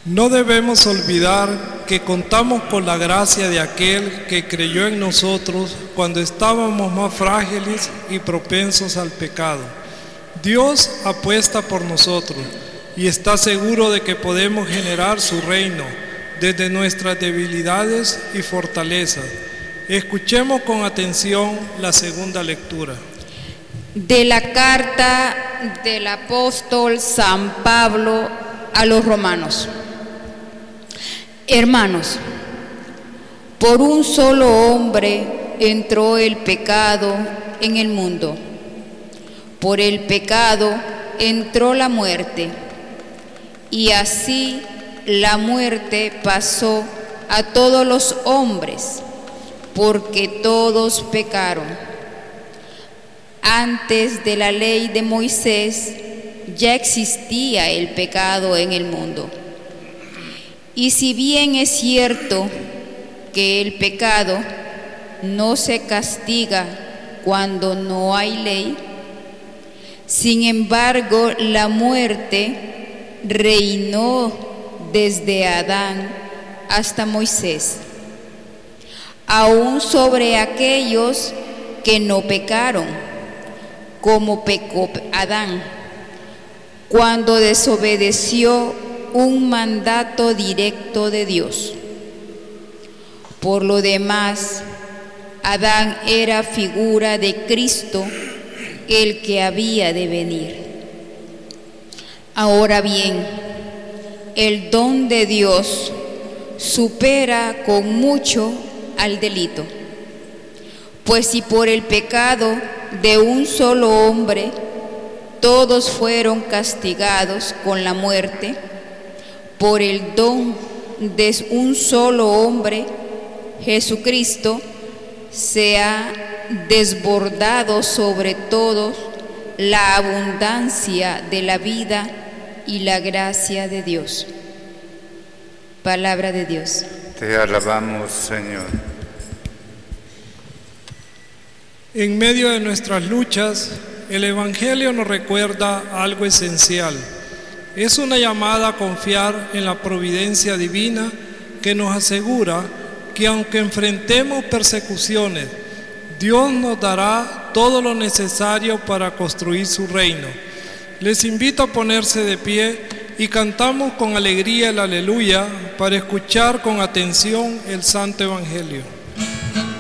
No debemos olvidar que contamos con la gracia de aquel que creyó en nosotros cuando estábamos más frágiles y propensos al pecado. Dios apuesta por nosotros y está seguro de que podemos generar su reino desde nuestras debilidades y fortalezas. Escuchemos con atención la segunda lectura. De la carta del apóstol San Pablo a los romanos. Hermanos, por un solo hombre entró el pecado en el mundo. Por el pecado entró la muerte, y así la muerte pasó a todos los hombres, porque todos pecaron. Antes de la ley de Moisés ya existía el pecado en el mundo. Y si bien es cierto que el pecado no se castiga cuando no hay ley, sin embargo la muerte reinó desde Adán hasta Moisés, aún sobre aquellos que no pecaron, como pecó Adán, cuando desobedeció un mandato directo de Dios. Por lo demás, Adán era figura de Cristo, el que había de venir. Ahora bien, el don de Dios supera con mucho al delito, pues si por el pecado de un solo hombre todos fueron castigados con la muerte, por el don de un solo hombre, Jesucristo, se ha desbordado sobre todos la abundancia de la vida y la gracia de Dios. Palabra de Dios. Te alabamos, Señor. En medio de nuestras luchas, el Evangelio nos recuerda algo esencial. Es una llamada a confiar en la providencia divina que nos asegura que aunque enfrentemos persecuciones, Dios nos dará todo lo necesario para construir su reino. Les invito a ponerse de pie y cantamos con alegría el aleluya para escuchar con atención el Santo Evangelio.